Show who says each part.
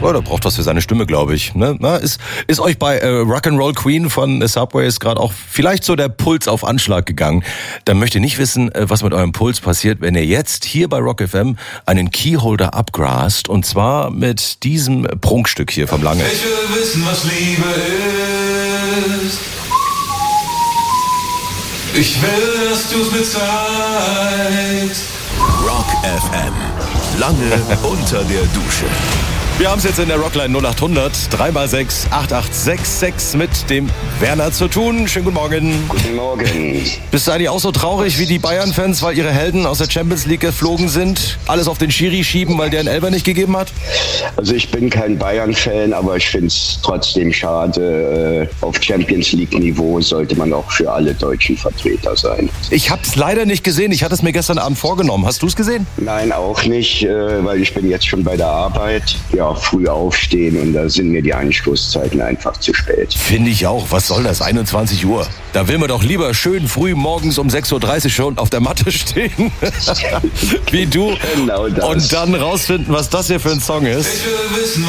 Speaker 1: Oh, der braucht was für seine Stimme, glaube ich. Ne? Na, ist euch bei Rock'n'Roll Queen von Subways gerade auch vielleicht so der Puls auf Anschlag gegangen? Dann möchte ich nicht wissen, was mit eurem Puls passiert, wenn ihr jetzt hier bei Rock FM einen Keyholder abgrast. Und zwar mit diesem Prunkstück hier vom Lange.
Speaker 2: Ich will wissen, was Liebe ist. Ich will, dass du's mir zeigst.
Speaker 3: Rock FM. Lange unter der Dusche.
Speaker 1: Wir haben es jetzt in der Rockline 0800 3x6 8866 mit dem Werner zu tun. Schönen guten Morgen.
Speaker 4: Guten Morgen.
Speaker 1: Bist du eigentlich auch so traurig wie die Bayern-Fans, weil ihre Helden aus der Champions League geflogen sind? Alles auf den Schiri schieben, weil der einen Elfer nicht gegeben hat?
Speaker 4: Also ich bin kein Bayern-Fan, aber ich finde es trotzdem schade. Auf Champions League-Niveau sollte man auch für alle deutschen Vertreter sein.
Speaker 1: Ich habe es leider nicht gesehen. Ich hatte es mir gestern Abend vorgenommen. Hast du es gesehen?
Speaker 4: Nein, auch nicht, weil ich bin jetzt schon bei der Arbeit. Ja, früh aufstehen und da sind mir die Anstoßzeiten einfach zu spät.
Speaker 1: Finde ich auch. Was soll das? 21 Uhr. Da will man doch lieber schön früh morgens um 6.30 Uhr schon auf der Matte stehen. Wie du.
Speaker 4: Genau das.
Speaker 1: Und dann rausfinden, was das hier für ein Song ist.
Speaker 2: Ich will wissen,